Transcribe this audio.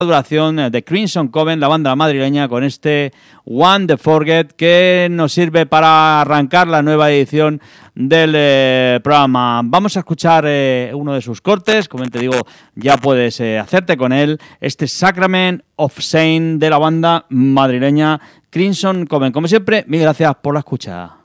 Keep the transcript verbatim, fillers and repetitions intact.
duración de Crimson Coven, la banda madrileña, con este One the Forget, que nos sirve para arrancar la nueva edición del eh, programa. Vamos a escuchar eh, uno de sus cortes, como te digo, ya puedes eh, hacerte con él, este Sacrament of Saint de la banda madrileña Crimson Coven. Como siempre, mil gracias por la escucha.